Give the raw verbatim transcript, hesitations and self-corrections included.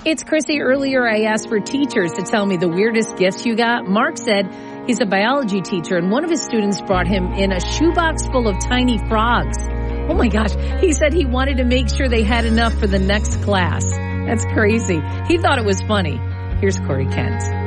It's Chrissy. Earlier, I asked for teachers to tell me the weirdest gifts you got. Mark said he's a biology teacher, and one of his students brought him in a shoebox full of tiny frogs. Oh, my gosh. He said he wanted to make sure they had enough for the next class. That's crazy. He thought it was funny. Here's Corey Kent.